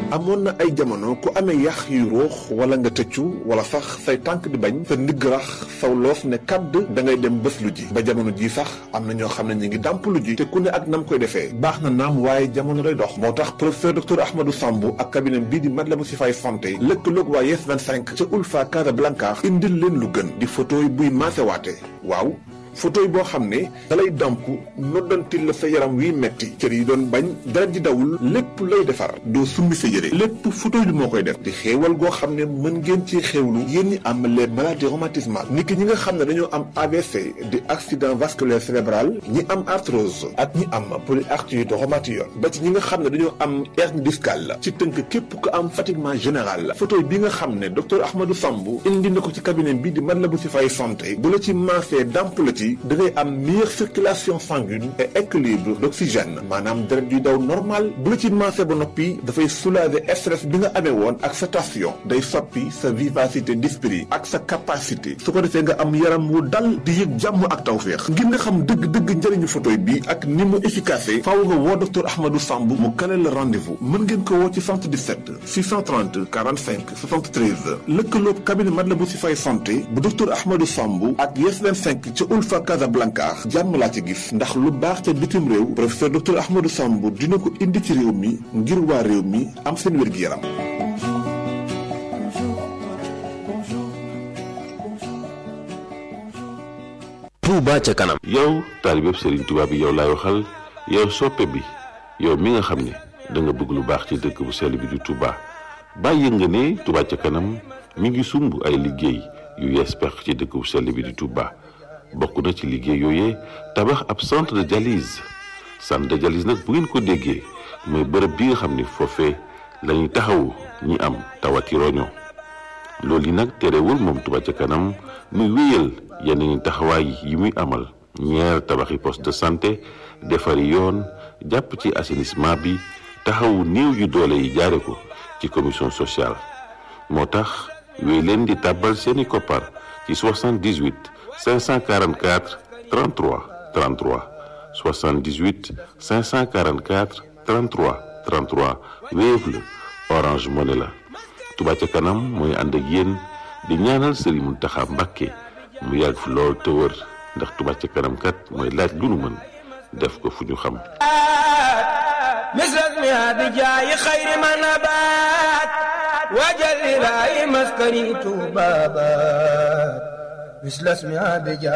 amoon na ay jamono ku amee yax yu ruux wala nga tëccu wala sax say tànk di bañ sa ndigg rax saw loof ne kàdd da ngay dem bés lu ji ba jamono ji sax am na ñoo xam ne ñu ngi dàmp lu ji te ku ne ak nam koy defee baax na naam waaye jamono day dox moo tax professeur docteur Ahmadou Sambou ak cabinet bii di Matlaboul Chifaay santé lëkkaloog waa Yes 25 ca Ulfa Casablanca indil leen lu gën di photo yi buy maasewaate waaw photo yi boo xam ne dalay damp noddantil la sa yaram wiy metti cër yi doon bañ dara di dawul lépp lay defar doo summi sa yére lépp photo yi moo koy def di xéewal goo xam ne mën ngeen ci xéewlu yéen ñi am les maladies rhumatismales niki ñi nga xam ne dañoo am AVC di accident vasculaire cérébral ñi am arthrose ak ñi am polyarthrite rhumatoïde ba ci ñi nga xam ne dañoo am hernie discale ci tënk képp ku am fatiguement général photo bi nga xam ne docteur Ahmadou Sambou indi na ko ci cabinet bi di Matlaboul Chifaay santé bu la ci maasee damp la ci da ngay am meilleure circulation sanguine et équilibre d'oxygène maanaam deret yuy daw normal bu la ci maasee ba noppi dafay soulager stress bi nga amee woon ak sa tension day soppi sa vivacité d'esprit ak sa capacité su ko defee nga am yaram wu dal di yëg jàmm ak tawféex ngir nga xam dëgg-dëgg njëriñu photoy bi ak ni mu efficace faaw nga woo docteur Ahmadou Sambou mu kale la rendez-vous mën ngeen ko woo ci 77 630 45 73 lëkkaloob cabinet Matlaboul Chifaay santé bu docteur Ahmadou Sambou ak Yes 25 ca Ulfa Casablanca jàmm laa ci gis ndax lu baax ca bitim réew professeur docteur Ahmadou Sambou dina ko indi ci réew mi ngir waa réew mi am seen wér-gi-yaram. Touba ca kanam. yow taalibe Serigne Touba bi yow laay waxal yow soppe bi yow mi nga xam ne da nga bëgg lu baax ci dëkk bu sell bi di Touba bàyyi nga ne Touba ca kanam mi ngi sumb ay liggéey yu yees pex ci dëkk bu sell bi di Touba. bokk na ci liggéey yooyee tabax ab centre de dialyse nag bu ngeen ko déggee mooy bërëb bi nga xam ni foofee la ñuy taxawu ñi am tawati roño loolu yi nag terewul moom Touba ca kanam muy wéyal yeneen taxawaay yi muy amal ñeer tabaxi poste de santé defari yoon jàpp ci assainissement bi taxawu néew yu doole yi jaare ko ci commission sociale moo tax wéy leen di tàbbal seeni koppar ci 78 544 33 33 78 544 33 33 Wave la Orange Money la Touba ca kanam mooy ànd ak yéen di ñaanal Serigne Mountakha Mbacké mu yàgg fi lool te wër ndax Touba ca kanam kat mooy laaj lu nu mën def ko fu ñu xam misrak mi abijaayi xayri ma nabaat wajal ilaahi maskani tuuba baat mislas mi abijaayi